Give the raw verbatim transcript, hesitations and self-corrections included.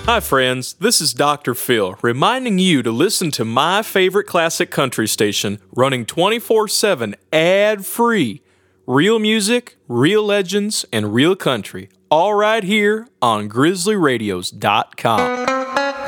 Hi, friends. This is Doctor Phil, reminding you to listen to my favorite classic country station, running twenty-four seven ad-free. Real music, real legends, and real country, all right here on grizzly radios dot com.